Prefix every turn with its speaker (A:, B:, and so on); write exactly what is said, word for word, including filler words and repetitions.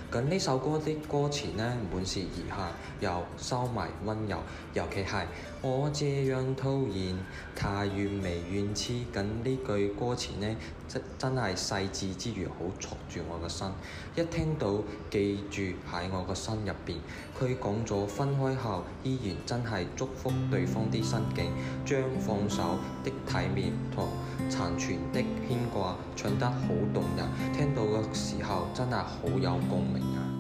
A: 咁呢首歌啲歌詞呢，滿是遺憾又收埋溫柔，尤其係我這樣討厭，他願未願痴。咁呢句歌詞呢，真真係細緻之餘好戳住我個心，一聽到記住喺我個心入邊。佢講咗分開後依然真係祝福對方啲心境，將放手的體面同殘存的牽掛唱得好動人，聽到嘅時候真係好有共鳴啊！